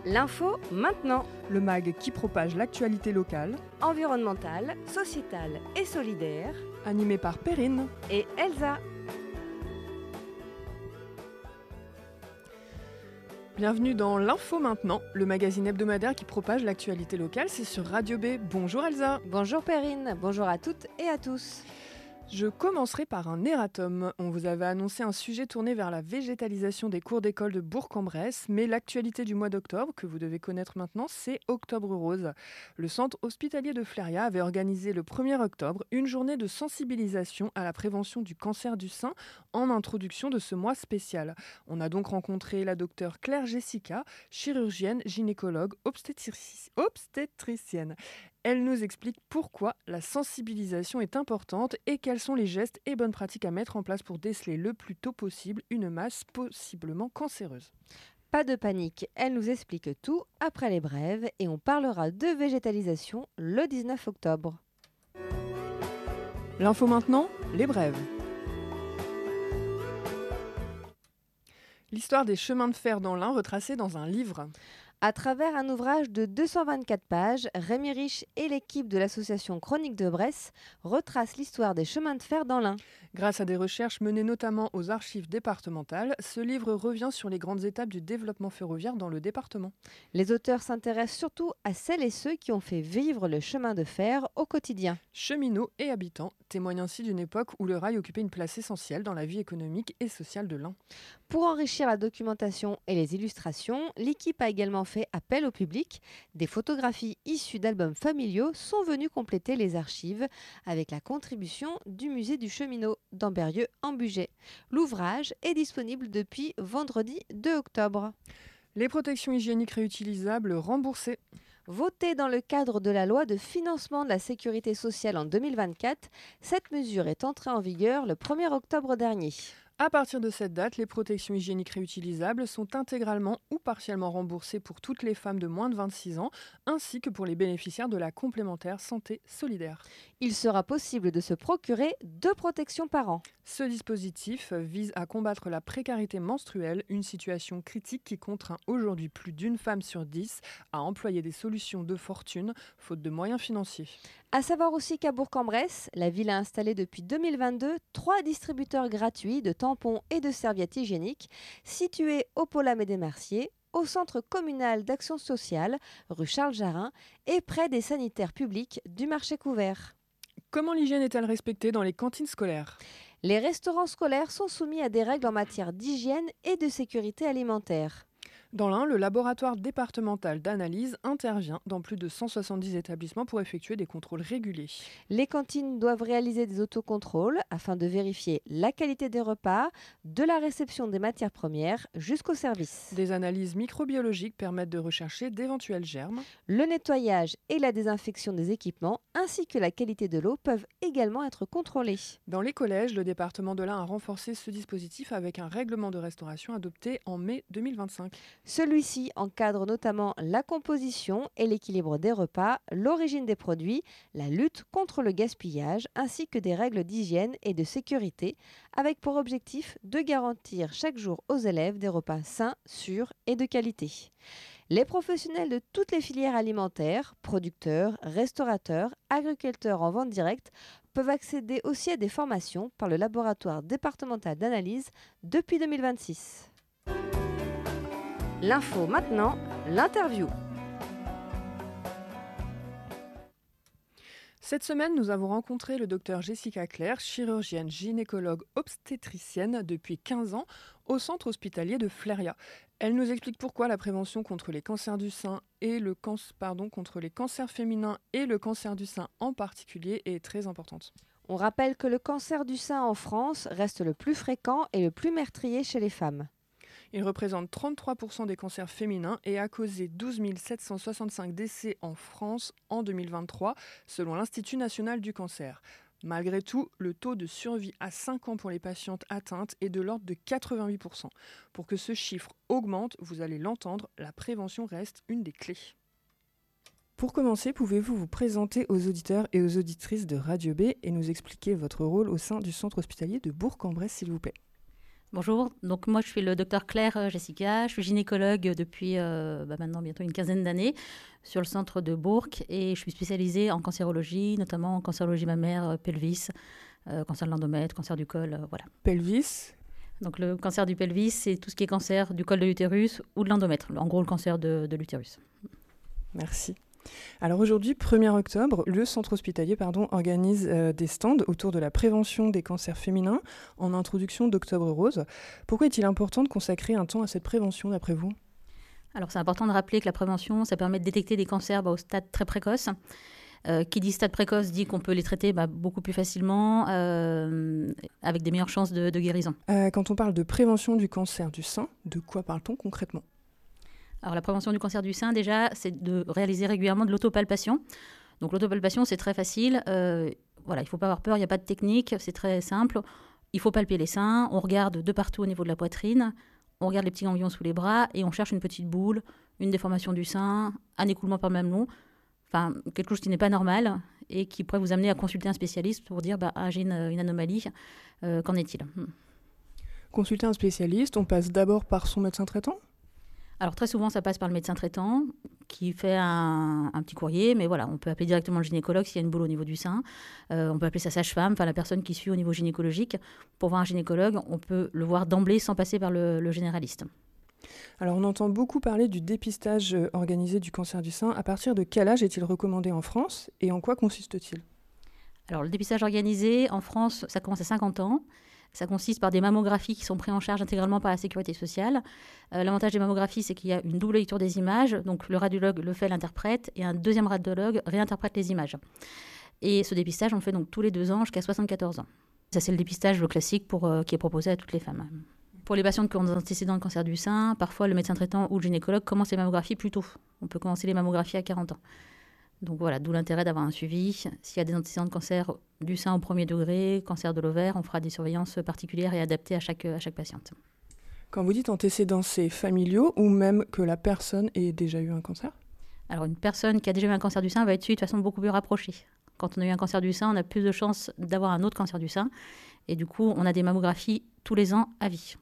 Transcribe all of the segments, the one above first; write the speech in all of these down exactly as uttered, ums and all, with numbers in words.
L'info maintenant. Le mag qui propage l'actualité locale, Environnementale, sociétale et solidaire. animé par Perrine. Et Elsa. Bienvenue dans l'Info maintenant, le magazine hebdomadaire qui propage l'actualité locale, c'est sur Radio B. Bonjour Elsa. Bonjour Perrine, bonjour à toutes et à tous. Je commencerai par un erratum. On vous avait annoncé un sujet tourné vers la végétalisation des cours d'école de Bourg-en-Bresse, mais l'actualité du mois d'octobre, que vous devez connaître maintenant, c'est Octobre Rose. Le centre hospitalier de Fléria avait organisé le premier octobre une journée de sensibilisation à la prévention du cancer du sein en introduction de ce mois spécial. On a donc rencontré la docteure Claire Jessica, chirurgienne, gynécologue, obstétrici- obstétricienne. Elle nous explique pourquoi la sensibilisation est importante et quels sont les gestes et bonnes pratiques à mettre en place pour déceler le plus tôt possible une masse possiblement cancéreuse. Pas de panique, elle nous explique tout après les brèves et on parlera de végétalisation le dix-neuf octobre. L'info maintenant, les brèves. L'histoire des chemins de fer dans l'Ain retracée dans un livre. À travers un ouvrage de deux cent vingt-quatre pages, Rémi Riche et l'équipe de l'association Chronique de Bresse retracent l'histoire des chemins de fer dans l'Ain. Grâce à des recherches menées notamment aux archives départementales, ce livre revient sur les grandes étapes du développement ferroviaire dans le département. Les auteurs s'intéressent surtout à celles et ceux qui ont fait vivre le chemin de fer au quotidien. Cheminots et habitants témoignent ainsi d'une époque où le rail occupait une place essentielle dans la vie économique et sociale de l'Ain. Pour enrichir la documentation et les illustrations, l'équipe a également fait appel au public. Des photographies issues d'albums familiaux sont venues compléter les archives avec la contribution du musée du cheminot d'Amberieu en Bugey. L'ouvrage est disponible depuis vendredi deux octobre. Les protections hygiéniques réutilisables remboursées. Votée dans le cadre de la loi de financement de la sécurité sociale en deux mille vingt-quatre, cette mesure est entrée en vigueur le premier octobre dernier. À partir de cette date, les protections hygiéniques réutilisables sont intégralement ou partiellement remboursées pour toutes les femmes de moins de vingt-six ans, ainsi que pour les bénéficiaires de la complémentaire santé solidaire. Il sera possible de se procurer deux protections par an. Ce dispositif vise à combattre la précarité menstruelle, une situation critique qui contraint aujourd'hui plus d'une femme sur dix à employer des solutions de fortune, faute de moyens financiers. À savoir aussi qu'à Bourg-en-Bresse, la ville a installé depuis deux mille vingt-deux trois distributeurs gratuits de tampons et de serviettes hygiéniques situés au Pôle des Merciers, au centre communal d'action sociale, rue Charles Jarin, et près des sanitaires publics du marché couvert. Comment l'hygiène est-elle respectée dans les cantines scolaires ? Les restaurants scolaires sont soumis à des règles en matière d'hygiène et de sécurité alimentaire. Dans l'Ain, le laboratoire départemental d'analyse intervient dans plus de cent soixante-dix établissements pour effectuer des contrôles réguliers. Les cantines doivent réaliser des autocontrôles afin de vérifier la qualité des repas, de la réception des matières premières jusqu'au service. Des analyses microbiologiques permettent de rechercher d'éventuels germes. Le nettoyage et la désinfection des équipements ainsi que la qualité de l'eau peuvent également être contrôlés. Dans les collèges, le département de l'Ain a renforcé ce dispositif avec un règlement de restauration adopté en mai deux mille vingt-cinq. Celui-ci encadre notamment la composition et l'équilibre des repas, l'origine des produits, la lutte contre le gaspillage ainsi que des règles d'hygiène et de sécurité avec pour objectif de garantir chaque jour aux élèves des repas sains, sûrs et de qualité. Les professionnels de toutes les filières alimentaires, producteurs, restaurateurs, agriculteurs en vente directe, peuvent accéder aussi à des formations par le laboratoire départemental d'analyse depuis deux mille vingt-six. L'info maintenant, l'interview. Cette semaine, nous avons rencontré le docteur Jessica Claire, chirurgienne gynécologue obstétricienne depuis quinze ans au centre hospitalier de Fléria. Elle nous explique pourquoi la prévention contre les cancers du sein et le can- pardon, contre les cancers féminins et le cancer du sein en particulier est très importante. On rappelle que le cancer du sein en France reste le plus fréquent et le plus meurtrier chez les femmes. Il représente trente-trois pour cent des cancers féminins et a causé douze mille sept cent soixante-cinq décès en France en deux mille vingt-trois, selon l'Institut national du cancer. Malgré tout, le taux de survie à cinq ans pour les patientes atteintes est de l'ordre de quatre-vingt-huit pour cent. Pour que ce chiffre augmente, vous allez l'entendre, la prévention reste une des clés. Pour commencer, pouvez-vous vous présenter aux auditeurs et aux auditrices de Radio B et nous expliquer votre rôle au sein du centre hospitalier de Bourg-en-Bresse, s'il vous plaît ? Bonjour, donc moi je suis le docteur Claire euh, Jessica, je suis gynécologue depuis euh, bah, maintenant bientôt une quinzaine d'années sur le centre de Bourg et je suis spécialisée en cancérologie, notamment en cancérologie mammaire, euh, pelvis, euh, cancer de l'endomètre, cancer du col, euh, voilà. Pelvis. Donc le cancer du pelvis, c'est tout ce qui est cancer du col de l'utérus ou de l'endomètre, en gros le cancer de, de l'utérus. Merci. Alors aujourd'hui, premier octobre, le centre hospitalier pardon, organise euh, des stands autour de la prévention des cancers féminins en introduction d'Octobre Rose. Pourquoi est-il important de consacrer un temps à cette prévention d'après vous ? Alors c'est important de rappeler que la prévention, ça permet de détecter des cancers bah, au stade très précoce. Euh, qui dit stade précoce dit qu'on peut les traiter bah, beaucoup plus facilement, euh, avec des meilleures chances de, de guérison. Euh, quand on parle de prévention du cancer du sein, de quoi parle-t-on concrètement ? Alors la prévention du cancer du sein, déjà, c'est de réaliser régulièrement de l'autopalpation. Donc l'autopalpation, c'est très facile. Euh, voilà, il ne faut pas avoir peur, il n'y a pas de technique, c'est très simple. Il faut palper les seins, on regarde de partout au niveau de la poitrine, on regarde les petits ganglions sous les bras et on cherche une petite boule, une déformation du sein, un écoulement par le mamelon, enfin quelque chose qui n'est pas normal et qui pourrait vous amener à consulter un spécialiste pour dire bah, ah, j'ai une, une anomalie, euh, qu'en est-il ? Consulter un spécialiste, on passe d'abord par son médecin traitant ? Alors très souvent, ça passe par le médecin traitant qui fait un, un petit courrier, mais voilà, on peut appeler directement le gynécologue s'il y a une boule au niveau du sein. Euh, on peut appeler sa sage-femme, enfin la personne qui suit au niveau gynécologique. Pour voir un gynécologue, on peut le voir d'emblée sans passer par le, le généraliste. Alors on entend beaucoup parler du dépistage organisé du cancer du sein. À partir de quel âge est-il recommandé en France et en quoi consiste-t-il ? Alors le dépistage organisé en France, ça commence à cinquante ans. Ça consiste par des mammographies qui sont prises en charge intégralement par la sécurité sociale. Euh, l'avantage des mammographies, c'est qu'il y a une double lecture des images. Donc le radiologue le fait, l'interprète, et un deuxième radiologue réinterprète les images. Et ce dépistage, on le fait donc tous les deux ans jusqu'à soixante-quatorze ans. Ça, c'est le dépistage classique pour, euh, qui est proposé à toutes les femmes. Pour les patientes qui ont des antécédents de cancer du sein, parfois le médecin traitant ou le gynécologue commence les mammographies plus tôt. On peut commencer les mammographies à quarante ans. Donc voilà, d'où l'intérêt d'avoir un suivi. S'il y a des antécédents de cancer du sein au premier degré, cancer de l'ovaire, on fera des surveillances particulières et adaptées à chaque, à chaque patiente. Quand vous dites antécédents, c'est familiaux ou même que la personne ait déjà eu un cancer ? Alors une personne qui a déjà eu un cancer du sein va être suivie de façon beaucoup plus rapprochée. Quand on a eu un cancer du sein, on a plus de chances d'avoir un autre cancer du sein. Et du coup, on a des mammographies tous les ans à vie.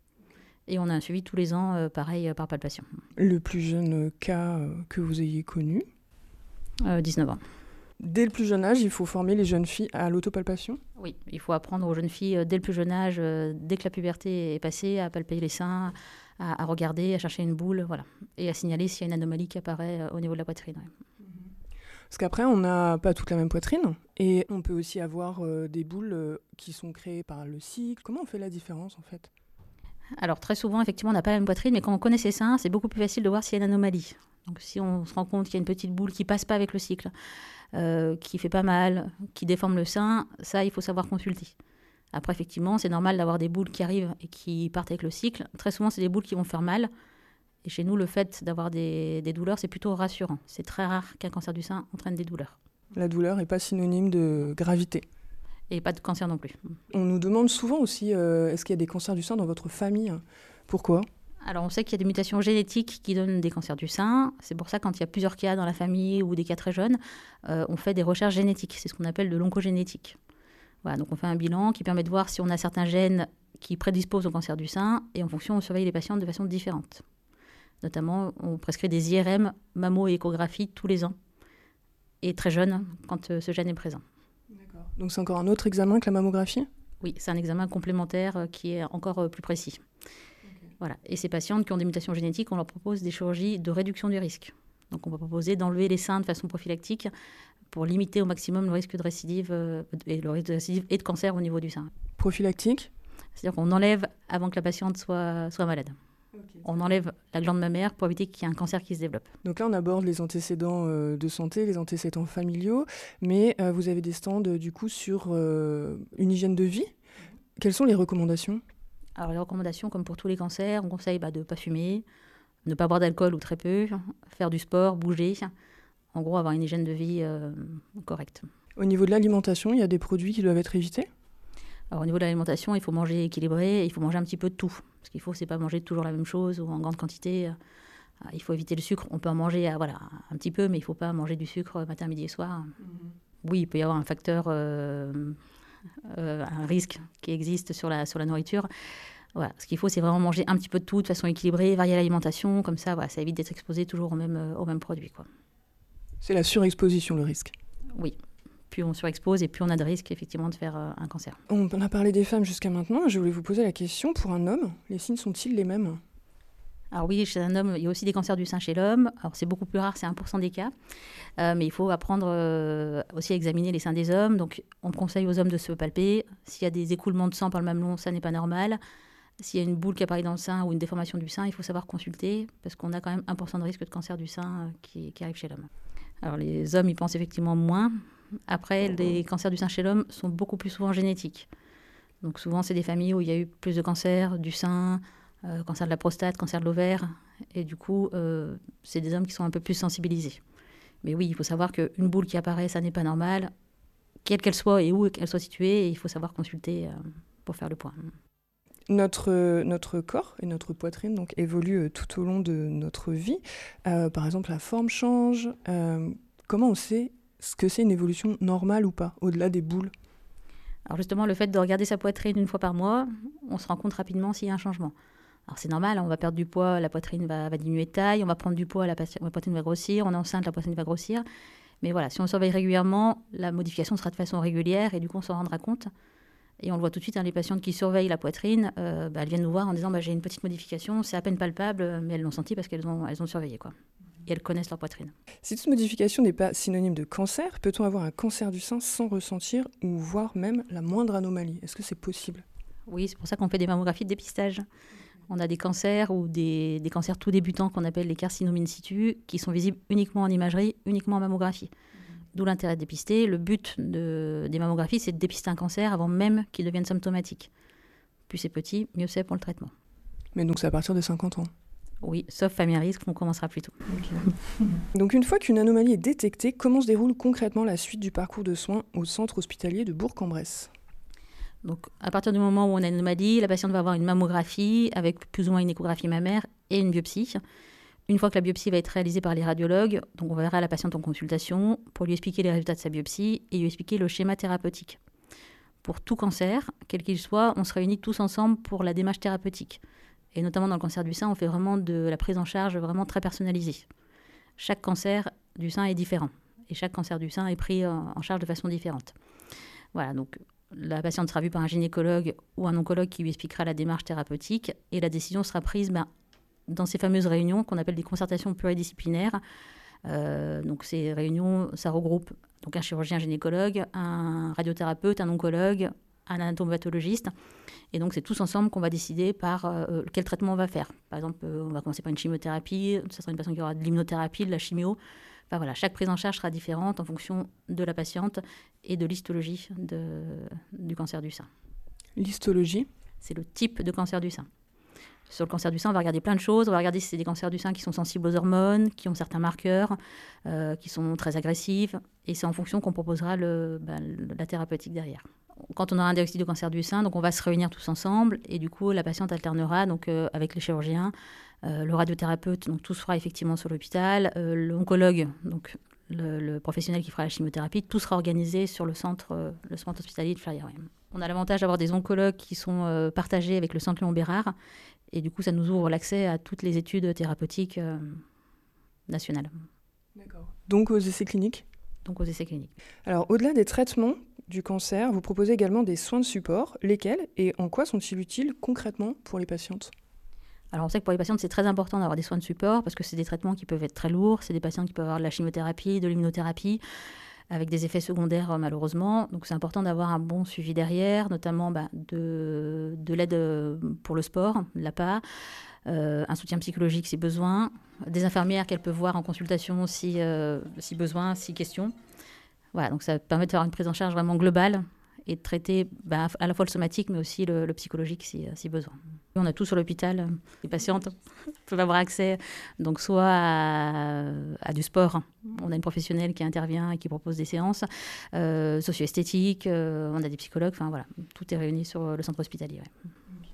Et on a un suivi tous les ans, euh, pareil, euh, par palpation. Le plus jeune cas euh, que vous ayez connu ? euh, dix-neuf ans. Dès le plus jeune âge, il faut former les jeunes filles à l'autopalpation ? Oui, il faut apprendre aux jeunes filles, euh, dès le plus jeune âge, euh, dès que la puberté est passée, à palper les seins, à, à regarder, à chercher une boule, voilà. Et à signaler s'il y a une anomalie qui apparaît euh, au niveau de la poitrine. Ouais. Parce qu'après, on n'a pas toute la même poitrine et on peut aussi avoir euh, des boules euh, qui sont créées par le cycle. Comment on fait la différence en fait ? Alors très souvent, effectivement, on n'a pas la même poitrine, mais quand on connaît ses seins, c'est beaucoup plus facile de voir s'il y a une anomalie. Donc si on se rend compte qu'il y a une petite boule qui ne passe pas avec le cycle, euh, qui fait pas mal, qui déforme le sein, ça, il faut savoir consulter. Après, effectivement, c'est normal d'avoir des boules qui arrivent et qui partent avec le cycle. Très souvent, c'est des boules qui vont faire mal. Et chez nous, le fait d'avoir des, des douleurs, c'est plutôt rassurant. C'est très rare qu'un cancer du sein entraîne des douleurs. La douleur n'est pas synonyme de gravité. Et pas de cancer non plus. On nous demande souvent aussi, euh, est-ce qu'il y a des cancers du sein dans votre famille ? Pourquoi ? Alors, on sait qu'il y a des mutations génétiques qui donnent des cancers du sein. C'est pour ça, quand il y a plusieurs cas dans la famille ou des cas très jeunes, euh, on fait des recherches génétiques. C'est ce qu'on appelle de l'oncogénétique. Voilà, donc on fait un bilan qui permet de voir si on a certains gènes qui prédisposent au cancer du sein. Et en fonction, on surveille les patients de façon différente. Notamment, on prescrit des I R M, mammo et échographie tous les ans. Et très jeunes, quand euh, ce gène est présent. D'accord. Donc c'est encore un autre examen que la mammographie ? Oui, c'est un examen complémentaire euh, qui est encore euh, plus précis. Voilà. Et ces patientes qui ont des mutations génétiques, on leur propose des chirurgies de réduction du risque. Donc on va proposer d'enlever les seins de façon prophylactique pour limiter au maximum le risque de récidive, euh, et le risque de récidive et de cancer au niveau du sein. Prophylactique ? C'est-à-dire qu'on enlève avant que la patiente soit, soit malade. Okay. On enlève la glande mammaire pour éviter qu'il y ait un cancer qui se développe. Donc là, on aborde les antécédents euh, de santé, les antécédents familiaux, mais euh, vous avez des stands euh, du coup sur euh, une hygiène de vie. Mmh. Quelles sont les recommandations ? Alors les recommandations, comme pour tous les cancers, on conseille bah, de ne pas fumer, ne pas boire d'alcool ou très peu, faire du sport, bouger, en gros avoir une hygiène de vie euh, correcte. Au niveau de l'alimentation, il y a des produits qui doivent être évités ? Alors au niveau de l'alimentation, il faut manger équilibré, et il faut manger un petit peu de tout. Ce qu'il faut, c'est pas manger toujours la même chose ou en grande quantité. Il faut éviter le sucre. On peut en manger voilà, un petit peu, mais il ne faut pas manger du sucre matin, midi et soir. Mm-hmm. Oui, il peut y avoir un facteur... Euh, Euh, un risque qui existe sur la, sur la nourriture. Voilà. Ce qu'il faut, c'est vraiment manger un petit peu de tout, de façon équilibrée, varier l'alimentation, comme ça, voilà, ça évite d'être exposé toujours au même, euh, au même produit, quoi. C'est la surexposition, le risque. Oui. Plus on surexpose et plus on a de risques, effectivement, de faire euh, un cancer. On a parlé des femmes jusqu'à maintenant. Je voulais vous poser la question, pour un homme, les signes sont-ils les mêmes ? Alors oui, chez un homme, il y a aussi des cancers du sein chez l'homme. Alors c'est beaucoup plus rare, c'est un pour cent des cas. Euh, mais il faut apprendre euh, aussi à examiner les seins des hommes. Donc on conseille aux hommes de se palper. S'il y a des écoulements de sang par le mamelon, ça n'est pas normal. S'il y a une boule qui apparaît dans le sein ou une déformation du sein, il faut savoir consulter parce qu'on a quand même un pour cent de risque de cancer du sein euh, qui, qui arrive chez l'homme. Alors les hommes, ils pensent effectivement moins. Après, les cancers du sein chez l'homme sont beaucoup plus souvent génétiques. Donc souvent, c'est des familles où il y a eu plus de cancers du sein, euh, cancer de la prostate, cancer de l'ovaire. Et du coup, euh, c'est des hommes qui sont un peu plus sensibilisés. Mais oui, il faut savoir qu'une boule qui apparaît, ça n'est pas normal, quelle qu'elle soit et où qu'elle soit située. Et il faut savoir consulter euh, pour faire le point. Notre, euh, notre corps et notre poitrine donc, évoluent euh, tout au long de notre vie. Euh, par exemple, la forme change. Euh, comment on sait ce que c'est une évolution normale ou pas, au-delà des boules ? Alors justement, le fait de regarder sa poitrine une fois par mois, on se rend compte rapidement s'il y a un changement. Alors c'est normal, on va perdre du poids, la poitrine va, va diminuer de taille, on va prendre du poids, la, la poitrine va grossir, on est enceinte, la poitrine va grossir. Mais voilà, si on surveille régulièrement, la modification sera de façon régulière et du coup on s'en rendra compte. Et on le voit tout de suite, hein, les patientes qui surveillent la poitrine, euh, bah, elles viennent nous voir en disant bah, « j'ai une petite modification, c'est à peine palpable, mais elles l'ont senti parce qu'elles ont, elles ont surveillé, quoi. » Et elles connaissent leur poitrine. Si toute modification n'est pas synonyme de cancer, peut-on avoir un cancer du sein sans ressentir ou voir même la moindre anomalie ? Est-ce que c'est possible ? Oui, c'est pour ça qu'on fait des mammographies de dépistage. On a des cancers ou des, des cancers tout débutants qu'on appelle les carcinomes in situ, qui sont visibles uniquement en imagerie, uniquement en mammographie. D'où l'intérêt de dépister. Le but de, des mammographies, c'est de dépister un cancer avant même qu'il devienne symptomatique. Plus c'est petit, mieux c'est pour le traitement. Mais donc c'est à partir de cinquante ans ? Oui, sauf famille à risque, on commencera plus tôt. Okay. Donc une fois qu'une anomalie est détectée, comment se déroule concrètement la suite du parcours de soins au centre hospitalier de Bourg-en-Bresse ? Donc à partir du moment où on a une anomalie, la patiente va avoir une mammographie avec plus ou moins une échographie mammaire et une biopsie. Une fois que la biopsie va être réalisée par les radiologues, donc on verra la patiente en consultation pour lui expliquer les résultats de sa biopsie et lui expliquer le schéma thérapeutique. Pour tout cancer, quel qu'il soit, on se réunit tous ensemble pour la démarche thérapeutique. Et notamment dans le cancer du sein, on fait vraiment de la prise en charge vraiment très personnalisée. Chaque cancer du sein est différent. Et chaque cancer du sein est pris en charge de façon différente. Voilà, donc la patiente sera vue par un gynécologue ou un oncologue qui lui expliquera la démarche thérapeutique. Et la décision sera prise ben, dans ces fameuses réunions qu'on appelle des concertations pluridisciplinaires. Euh, donc ces réunions, ça regroupe donc un chirurgien gynécologue, un radiothérapeute, un oncologue, un anatomopathologiste. Et donc, c'est tous ensemble qu'on va décider par euh, quel traitement on va faire. Par exemple, euh, on va commencer par une chimiothérapie, ça sera une patiente qui aura de l'immunothérapie, de la chimio. Enfin, voilà, chaque prise en charge sera différente en fonction de la patiente et de l'histologie de, du cancer du sein. L'histologie ? C'est le type de cancer du sein. Sur le cancer du sein, on va regarder plein de choses. On va regarder si c'est des cancers du sein qui sont sensibles aux hormones, qui ont certains marqueurs, euh, qui sont très agressifs. Et c'est en fonction qu'on proposera le, ben, la thérapeutique derrière. Quand on aura un diagnostic de cancer du sein, donc on va se réunir tous ensemble et du coup la patiente alternera donc euh, avec le chirurgien, euh, le radiothérapeute, donc tout se fera effectivement sur l'hôpital, euh, l'oncologue, donc le, le professionnel qui fera la chimiothérapie, tout sera organisé sur le centre, euh, le centre hospitalier de Flairières. On a l'avantage d'avoir des oncologues qui sont euh, partagés avec le centre Léon Bérard et du coup ça nous ouvre l'accès à toutes les études thérapeutiques euh, nationales. D'accord. Donc aux essais cliniques ? Donc aux essais cliniques. Alors au-delà des traitements du cancer, vous proposez également des soins de support. Lesquels et en quoi sont-ils utiles concrètement pour les patientes ? Alors on sait que pour les patientes, c'est très important d'avoir des soins de support parce que c'est des traitements qui peuvent être très lourds. C'est des patients qui peuvent avoir de la chimiothérapie, de l'immunothérapie, avec des effets secondaires malheureusement. Donc c'est important d'avoir un bon suivi derrière, notamment bah, de, de l'aide pour le sport, de l'A P A, euh, un soutien psychologique si besoin, des infirmières qu'elles peuvent voir en consultation si, euh, si besoin, si question. Voilà, donc ça permet de faire une prise en charge vraiment globale et de traiter bah, à la fois le somatique, mais aussi le, le psychologique si, si besoin. On a tout sur l'hôpital. Les patientes peuvent avoir accès donc soit à, à du sport. On a une professionnelle qui intervient et qui propose des séances euh, socio-esthétiques. Euh, on a des psychologues. Enfin voilà, tout est réuni sur le centre hospitalier. Ouais.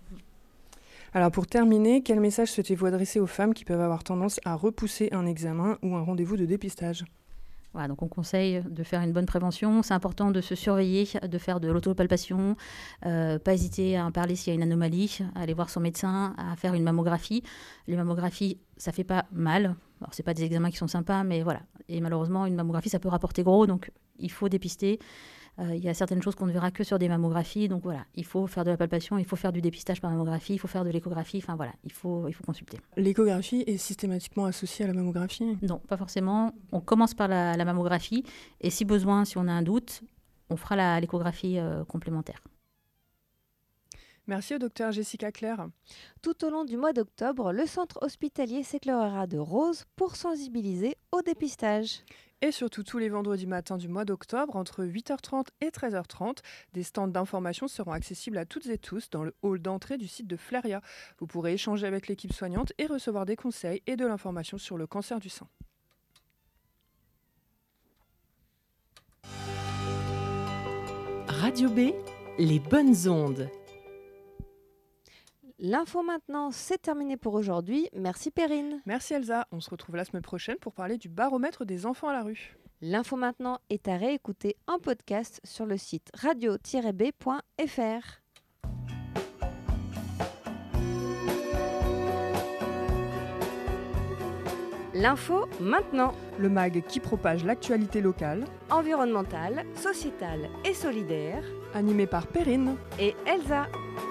Alors pour terminer, quel message souhaitez-vous adresser aux femmes qui peuvent avoir tendance à repousser un examen ou un rendez-vous de dépistage ? Voilà, donc on conseille de faire une bonne prévention. C'est important de se surveiller, de faire de l'autopalpation, euh, pas hésiter à en parler s'il y a une anomalie, à aller voir son médecin, à faire une mammographie. Les mammographies, ça fait pas mal. Alors, c'est pas des examens qui sont sympas, mais voilà. Et malheureusement, une mammographie, ça peut rapporter gros, donc il faut dépister. Euh, il y a certaines choses qu'on ne verra que sur des mammographies, donc voilà, il faut faire de la palpation, il faut faire du dépistage par mammographie, il faut faire de l'échographie, enfin voilà, il faut, il faut consulter. L'échographie est systématiquement associée à la mammographie ? Non, pas forcément. On commence par la, la mammographie, et si besoin, si on a un doute, on fera la, l'échographie euh, complémentaire. Merci au docteur Jessica Claire. Tout au long du mois d'octobre, le centre hospitalier s'éclairera de rose pour sensibiliser au dépistage. Et surtout tous les vendredis matins du mois d'octobre, entre huit heures trente et treize heures trente, des stands d'information seront accessibles à toutes et tous dans le hall d'entrée du site de Fleria. Vous pourrez échanger avec l'équipe soignante et recevoir des conseils et de l'information sur le cancer du sein. Radio B, les bonnes ondes. L'info maintenant, c'est terminé pour aujourd'hui. Merci Perrine. Merci Elsa, on se retrouve la semaine prochaine pour parler du baromètre des enfants à la rue. L'info maintenant est à réécouter en podcast sur le site radio tiret b point f r. L'info maintenant, Le mag qui propage l'actualité locale, environnementale, sociétale et solidaire, animé par Perrine. et Elsa.